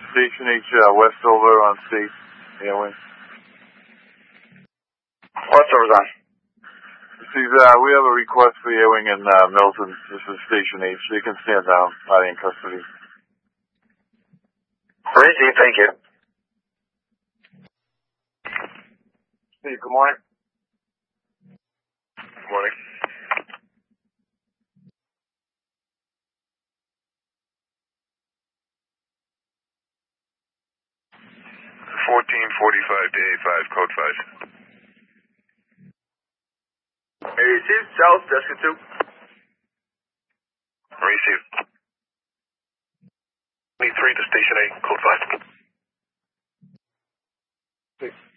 Station H, Westover on State Airwing. Westover's on. See, we have a request for Airwing in Milton. This is Station H. You can stand down. Body in custody. Received, thank you. Steve, good morning. Good morning. $1445 to A5, code 5. Received, South, Jessica 2. Received. 23 to Station 8, code 5.